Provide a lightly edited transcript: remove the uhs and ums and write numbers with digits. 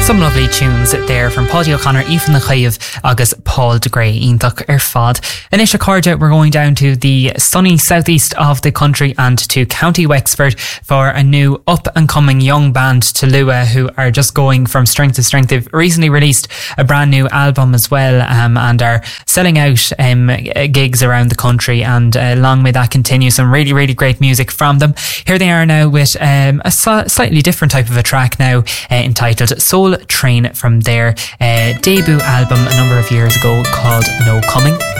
Some lovely tunes there from Paddy O'Connor, Aoife na Chaomh agus Paul de Grey ionach ar fad. In Ishacarda, we're going down to the sunny southeast of the country and to County Wexford for a new up-and-coming young band, Talua, who are just going from strength to strength. They've recently released a brand new album as well, and are selling out gigs around the country, and long may that continue. Some really, really great music from them. Here they are now with a slightly different type of a track now, entitled Soul Train, from their debut album a number of years ago called No Coming.